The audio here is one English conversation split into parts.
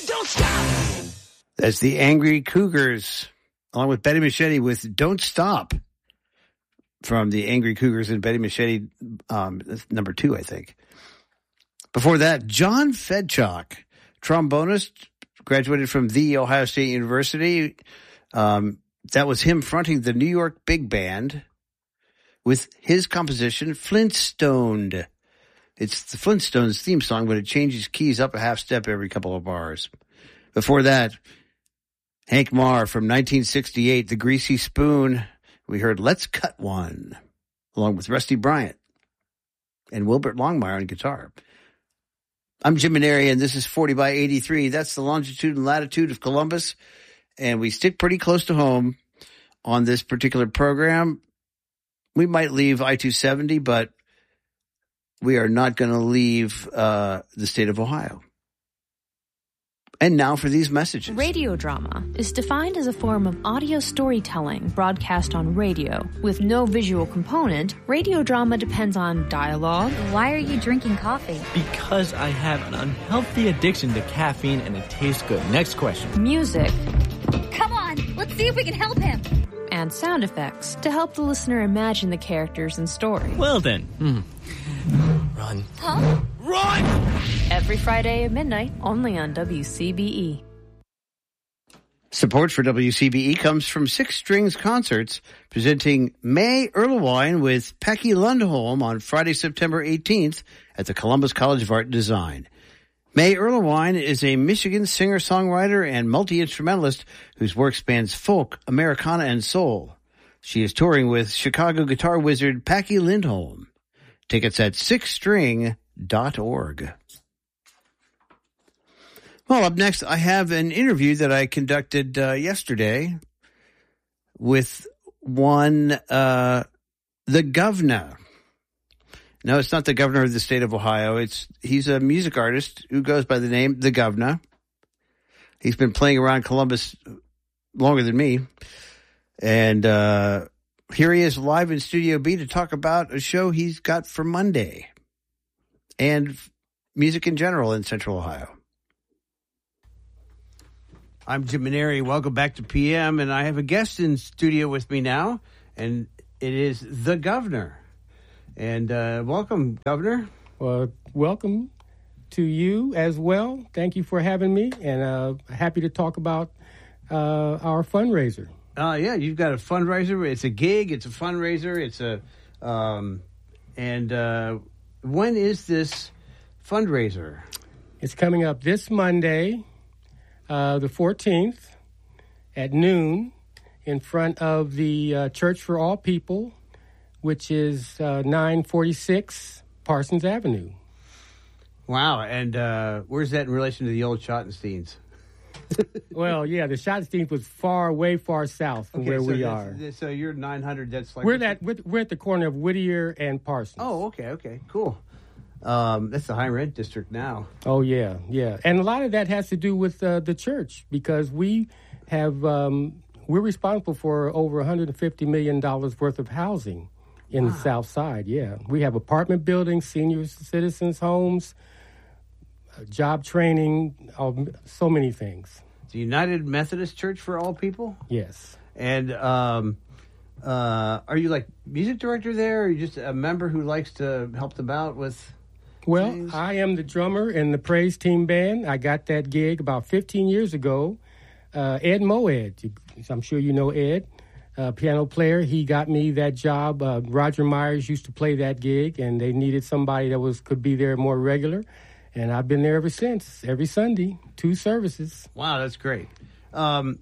Don't stop. That's the Angry Cougars, along with Betty Machete with Don't Stop, from the Angry Cougars and Betty Machete, number 2, I think. Before that, John Fedchock, trombonist, graduated from The Ohio State University. That was him fronting the New York Big Band with his composition, Flintstoned. It's the Flintstones theme song, but it changes keys up a half step every couple of bars. Before that, Hank Marr from 1968, The Greasy Spoon. We heard Let's Cut One, along with Rusty Bryant and Wilbert Longmire on guitar. I'm Jim Maneri, and this is 40 by 83. That's the longitude and latitude of Columbus, and we stick pretty close to home on this particular program. We might leave I-270, but we are not going to leave the state of Ohio. And now for these messages. Radio drama is defined as a form of audio storytelling broadcast on radio. With no visual component, radio drama depends on dialogue. Why are you drinking coffee? Because I have an unhealthy addiction to caffeine and it tastes good. Next question. Music. Come on, let's see if we can help him. And sound effects to help the listener imagine the characters and story. Well then. Run. Huh? Run! Every Friday at midnight, only on WCBE. Support for WCBE comes from Six Strings Concerts, presenting May Erlewine with Peggy Lundholm on Friday, September 18th at the Columbus College of Art and Design. May Erlewine is a Michigan singer-songwriter and multi-instrumentalist whose work spans folk, Americana, and soul. She is touring with Chicago guitar wizard Peggy Lindholm. Tickets at sixstring.org. Well, up next, I have an interview that I conducted yesterday with the governor. No, it's not the governor of the state of Ohio. He's a music artist who goes by the name The Governor. He's been playing around Columbus longer than me. And here he is live in Studio B to talk about a show he's got for Monday and music in general in Central Ohio. I'm Jim Maneri. Welcome back to PM, and I have a guest in studio with me now, and it is The Governor. And welcome, Governor. Well, welcome to you as well. Thank you for having me, and happy to talk about our fundraiser. Yeah, you've got a fundraiser. It's a gig. It's a fundraiser. It's when is this fundraiser? It's coming up this Monday, the 14th, at noon, in front of the Church for All People, which is 946 Parsons Avenue. Wow, and where's that in relation to the old Schottensteins? Well, yeah, the Schottensteins was way far south from where we are. So you're 900. That's like we're at the corner of Whittier and Parsons. Oh, okay, cool. That's the high rent district now. Oh yeah, and a lot of that has to do with the church because we have we're responsible for over $150 million worth of housing in the South Side. Yeah, we have apartment buildings, senior citizens' homes, job training, so many things. The United Methodist Church for All People? Yes. And are you like music director there, or are you just a member who likes to help them out with things? I am the drummer in the Praise Team Band. I got that gig about 15 years ago. Ed Moed, I'm sure you know Ed, piano player. He got me that job. Roger Myers used to play that gig, and they needed somebody that could be there more regular. And I've been there ever since, every Sunday, 2 services. Wow, that's great. And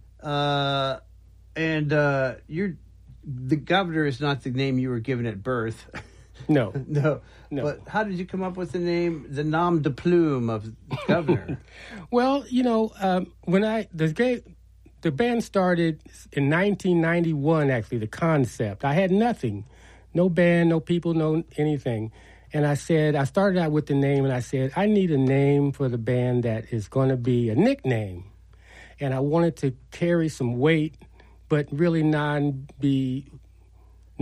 you're the governor is not the name you were given at birth. No. No. But how did you come up with the name, the nom de plume of governor? Well, when the band started in 1991, actually, the concept. I had nothing. No band, no people, no anything. And I started out with the name, and I said, I need a name for the band that is going to be a nickname. And I wanted to carry some weight, but really be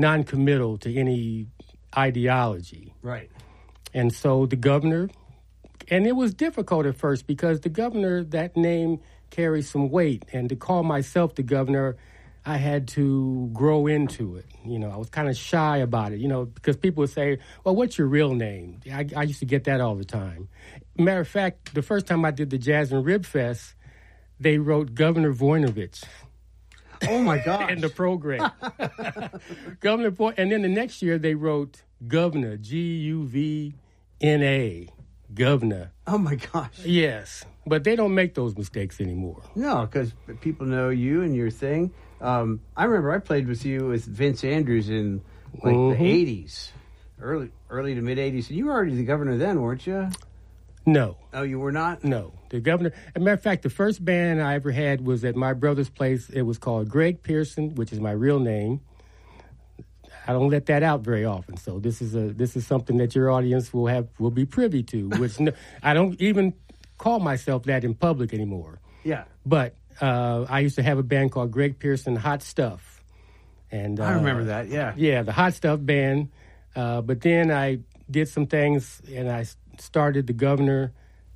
non-committal to any ideology. Right. And so the governor And it was difficult at first because the governor, that name carries some weight. And to call myself the governor, I had to grow into it. You know, I was kind of shy about it, you know, because people would say, well, what's your real name? I used to get that all the time. Matter of fact, the first time I did the Jazz and Rib Fest, they wrote Governor Voinovich. Oh, my gosh. In the program. Governor Boy. And then the next year they wrote Governor, Guvna, Governor. Oh, my gosh. Yes. But they don't make those mistakes anymore. No, because people know you and your thing. I remember I played with you with Vince Andrews in like the 80s, early to mid 80s. And you were already the governor then, weren't you? No. Oh, you were not? No. The governor, as a matter of fact, the first band I ever had was at my brother's place. It was called Greg Pearson, which is my real name. I don't let that out very often. So this is something that your audience will be privy to, which I don't even call myself that in public anymore. Yeah. But I used to have a band called Greg Pearson Hot Stuff. And I remember that, yeah. Yeah, the Hot Stuff band. But then I did some things, and I started the governor.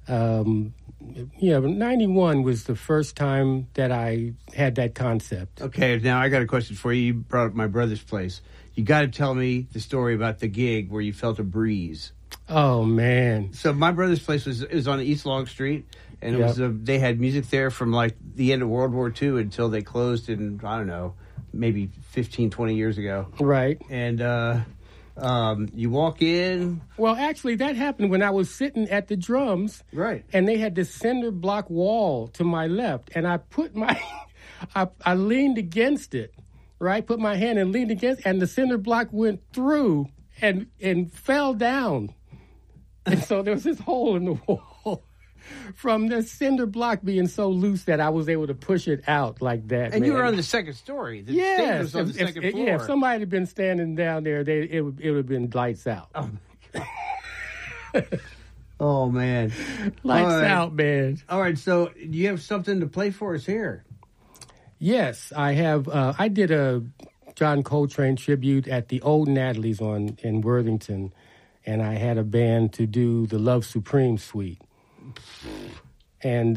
91 was the first time that I had that concept. Okay, now I got a question for you. You brought up my brother's place. You got to tell me the story about the gig where you felt a breeze. Oh, man. So my brother's place was on East Long Street, and it was they had music there from like the end of World War II until they closed in, I don't know, maybe 15, 20 years ago. Right. And you walk in. Well, actually, that happened when I was sitting at the drums. Right. And they had this cinder block wall to my left, and I put my, I leaned against it, right? Put my hand and leaned against, and the cinder block went through and fell down. And so there was this hole in the wall from the cinder block being so loose that I was able to push it out like that. And man. You were on the second story. The stage was on the second floor. Yeah, if somebody had been standing down there, it would have been lights out. Oh, my God. Oh, man. Lights out, man. All right, so you have something to play for us here. Yes, I have. I did a John Coltrane tribute at the Old Natalie's in Worthington, and I had a band to do the Love Supreme suite. And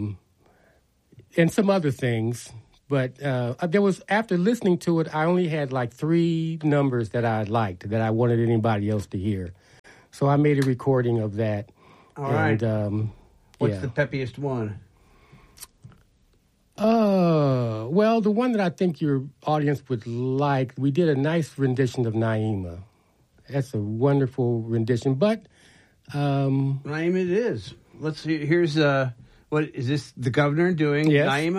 some other things. But there was, after listening to it, I only had like 3 numbers that I liked, that I wanted anybody else to hear. So I made a recording of that. All right. What's the peppiest one? Well, the one that I think your audience would like, we did a nice rendition of Naima. That's a wonderful rendition. But Naima it is. Let's see. Here's what is this the governor doing? Yes. Naima?